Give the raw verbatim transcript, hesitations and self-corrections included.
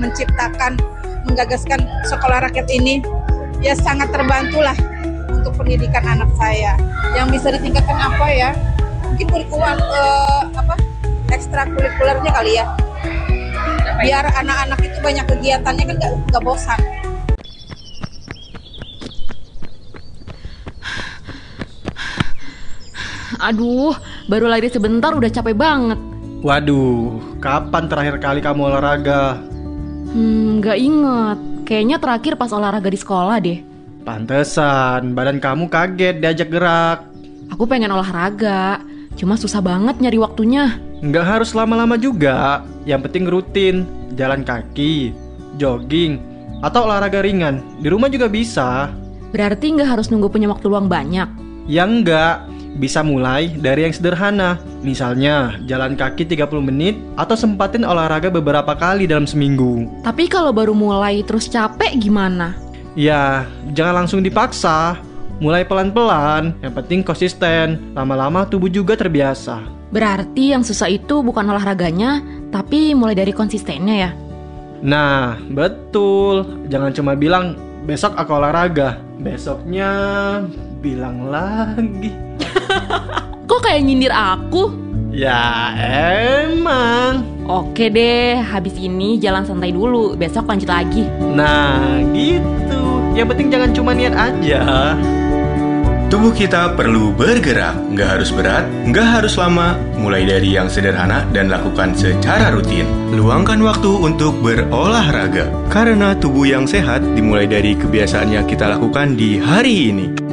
menciptakan, menggagaskan sekolah rakyat ini, ya sangat terbantulah untuk pendidikan anak saya. Yang bisa ditingkatkan apa ya? Mungkin kurikulum eh, apa ekstrakurikulernya kali ya. Biar anak-anak itu banyak kegiatannya kan nggak nggak bosan. Aduh, baru lari sebentar udah capek banget. Waduh, kapan terakhir kali kamu olahraga? Hmm, gak inget. Kayaknya terakhir pas olahraga di sekolah deh. Pantesan, badan kamu kaget diajak gerak. Aku pengen olahraga, cuma susah banget nyari waktunya. Nggak harus lama-lama juga, yang penting rutin. Jalan kaki, jogging, atau olahraga ringan. Di rumah juga bisa. Berarti nggak harus nunggu punya waktu luang banyak? Ya enggak, bisa mulai dari yang sederhana. Misalnya, jalan kaki tiga puluh menit atau sempatin olahraga beberapa kali dalam seminggu. Tapi kalau baru mulai terus capek gimana? Ya, jangan langsung dipaksa. Mulai pelan-pelan, yang penting konsisten. Lama-lama tubuh juga terbiasa. Berarti yang susah itu bukan olahraganya, tapi mulai dari konsistennya ya? Nah, betul. Jangan cuma bilang, besok aku olahraga. Besoknya bilang lagi. Kok kayak nyindir aku? Ya emang. Oke deh, habis ini jalan santai dulu, besok lanjut lagi. Nah gitu. Yang penting jangan cuma niat aja. Tubuh kita perlu bergerak, nggak harus berat, nggak harus lama, mulai dari yang sederhana dan lakukan secara rutin. Luangkan waktu untuk berolahraga, karena tubuh yang sehat dimulai dari kebiasaan yang kita lakukan di hari ini.